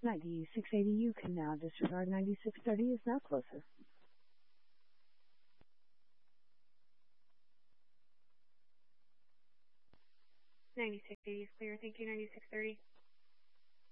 9680, you can now disregard. 9630 is now closer. 9680 is clear. Thank you. 9630.